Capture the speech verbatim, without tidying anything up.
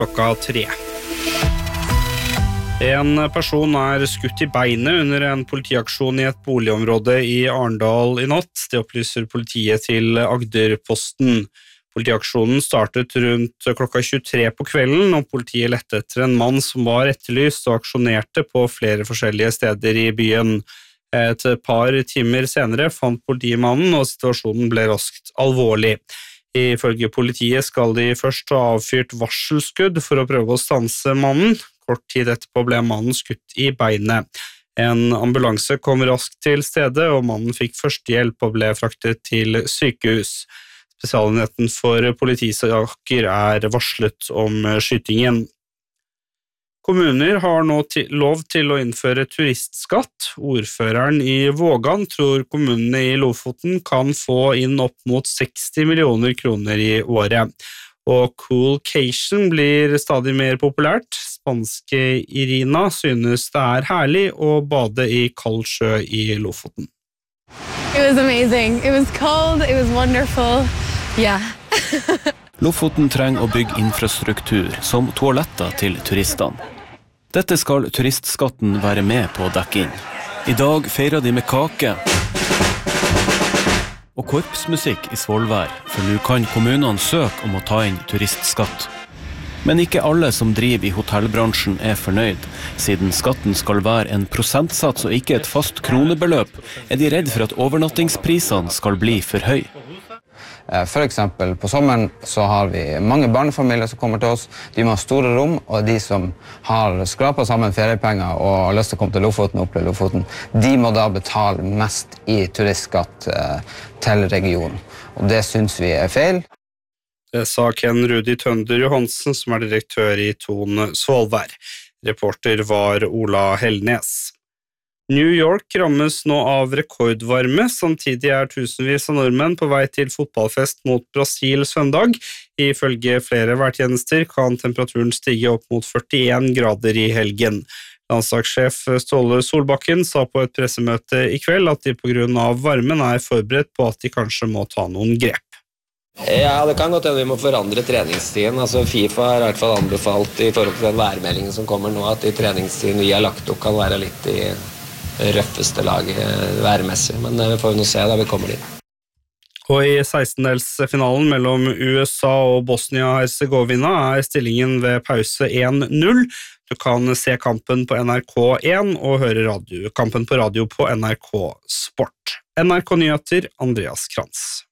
klokka tre. En person er skutt i beinet under en politiaksjon i et boligområde i Arendal i natt. Det opplyser politiet til Agderposten. Politiaksjonen startet rundt klokka tjuetre på kvelden, og politiet lette etter en mann som var etterlyst og aksjonerte på flere forskjellige steder i byen. Et par timer senere fant politimannen, og situasjonen ble raskt alvorlig. Ifølge politiet skal de først ha avfyrt varselskudd for å prøve å stanse mannen. Kort tid etterpå ble mannen skutt i beinet. En ambulanse kom raskt til stedet, og mannen fikk førstehjelp og ble fraktet til sykehus. Spesialenheten for politisaker er varslet om skytingen. Kommuner har nå lov til å innføre turistskatt. Ordføreren i Vågan tror kommunene i Lofoten kan få inn opp mot seksti millioner kroner i året. Og Coolcation blir stadig mer populært. Spanske Irina synes det er herlig å bade i kald sjø i Lofoten. It was amazing. It was cold, it was wonderful. Yeah. Lofoten trenger å bygge infrastruktur som toaletter til turistene. Dette skal turistskatten være med på å dekke inn. I dag feirer de med kake og korpsmusikk i Svolvær, for nå kan kommunene søke om å ta inn turistskatt. Men ikke alle som driver i hotellbransjen er fornøyd. Siden skatten skal være en prosentsats og ikke et fast kronebeløp, er de redd for at overnattingsprisene skal bli for høy. For eksempel på sommeren så har vi mange barnefamilier som kommer til oss. De må ha store rom, og de som har skrapet sammen feriepenger og har lyst til å komme til Lofoten og oppleve Lofoten, de må da betale mest i turistskatt til regionen. Og det synes vi er feil. Det sa Ken Rudi Tønder Johansen, som er direktør i Ton Svolvær. Reporter var Ola Hellnes. New York rammes nå av rekordvarme, samtidig er tusenvis av nordmenn på vei til fotballfest mot Brasil søndag. Ifølge flere værtjenester kan temperaturen stige opp mot førtien grader i helgen. Landslagssjef Ståle Solbakken sa på et pressemøte i kveld at de på grunn av varmen er forberedt på at de kanskje må ta noen grep. Ja, det kan godt hende vi må forandre treningstiden. Altså, FIFA har i hvert fall anbefalt i forhold til den værmeldingen som kommer nå, at i treningstiden vi har lagt opp kan være litt i røffeste laget værmessig, men vi får jo nå se da vi kommer dit. Og i sekstendelsfinalen mellom U S A og Bosnia-Herzegovina er stillingen ved pause én null. Du kan se kampen på N R K én og høre radio, kampen på radio på N R K Sport. N R K Nyheter, Andreas Krantz.